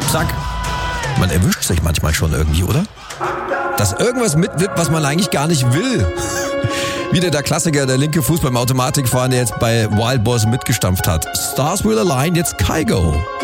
Zack. Man erwischt sich manchmal schon irgendwie, oder? Dass irgendwas mitwippt, was man eigentlich gar nicht will. Wieder der Klassiker, der linke Fuß beim Automatikfahren, der jetzt bei Wild Boys mitgestampft hat. Stars Will Align, jetzt Kygo.